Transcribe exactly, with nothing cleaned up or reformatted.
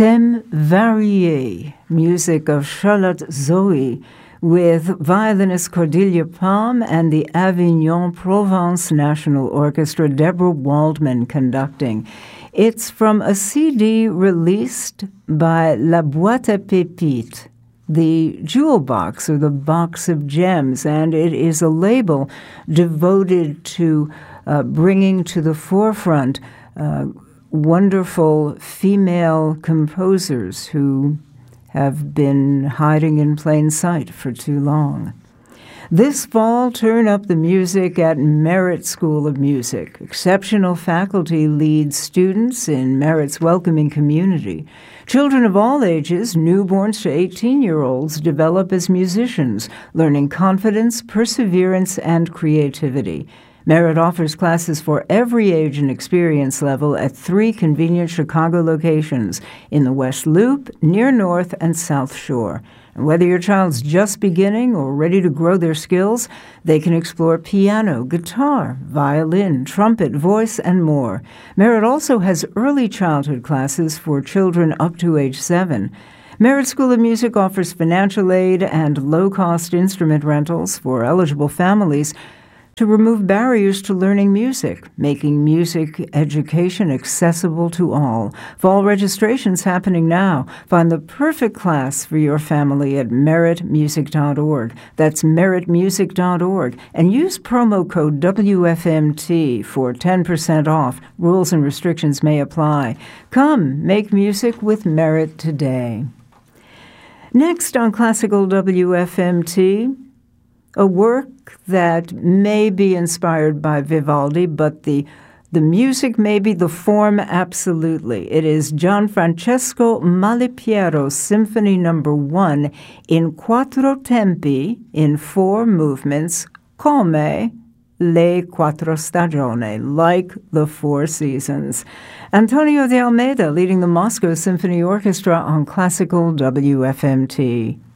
Thème Varié, music of Charlotte Zoe, with violinist Cordelia Palm and the Avignon Provence National Orchestra, Deborah Waldman conducting. It's from a C D released by La Boîte à Pépites, the jewel box or the box of gems, and it is a label devoted to uh, bringing to the forefront uh, wonderful female composers who have been hiding in plain sight for too long. This fall, turn up the music at Merit School of Music. Exceptional faculty lead students in Merit's welcoming community. Children of all ages, newborns to eighteen-year-olds, develop as musicians, learning confidence, perseverance, and creativity. Merit offers classes for every age and experience level at three convenient Chicago locations in the West Loop, near North and South Shore. And whether your child's just beginning or ready to grow their skills, they can explore piano, guitar, violin, trumpet, voice, and more. Merit also has early childhood classes for children up to age seven. Merit School of Music offers financial aid and low-cost instrument rentals for eligible families to remove barriers to learning music, making music education accessible to all. Fall registration's happening now. Find the perfect class for your family at merit music dot org. That's merit music dot org. And use promo code W F M T for ten percent off. Rules and restrictions may apply. Come, make music with Merit today. Next on Classical W F M T, a work that may be inspired by Vivaldi, but the the music may be, the form absolutely. It is Gianfrancesco Malipiero's Symphony Number One in quattro tempi, in four movements, come le quattro stagioni, like the four seasons. Antonio de Almeida leading the Moscow Symphony Orchestra on Classical W F M T.